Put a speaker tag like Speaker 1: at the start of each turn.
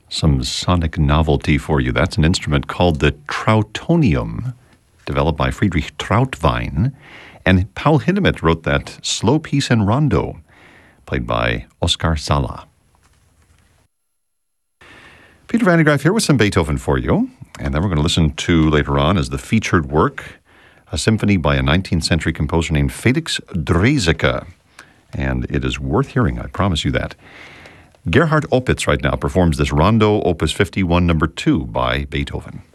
Speaker 1: Some sonic novelty for you. That's an instrument called the Trautonium, developed by Friedrich Trautwein. And Paul Hindemith wrote that slow piece in rondo, played by Oskar Sala. Peter Van de Graaf here with some Beethoven for you. And then we're going to listen to later on as the featured work, a symphony by a 19th century composer named Felix Draeseke. And it is worth hearing, I promise you that. Gerhard Opitz right now performs this Rondo Opus 51 No. 2 by Beethoven.